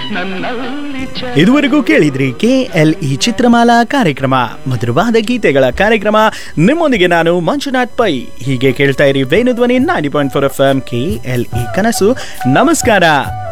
ಇದುವರೆಗೂ ಕೇಳಿದ್ರಿ KLE ಚಿತ್ರಮಾಲಾ ಕಾರ್ಯಕ್ರಮ, ಮಧುರವಾದ ಗೀತೆಗಳ ಕಾರ್ಯಕ್ರಮ. ನಿಮ್ಮೊಂದಿಗೆ ನಾನು ಮಂಜುನಾಥ್ ಪೈ. ಹೀಗೆ ಕೇಳ್ತಾ ಇರಿ ವೇಣುಧ್ವನಿ 90.4 FM KLE ಕನಸು. ನಮಸ್ಕಾರ.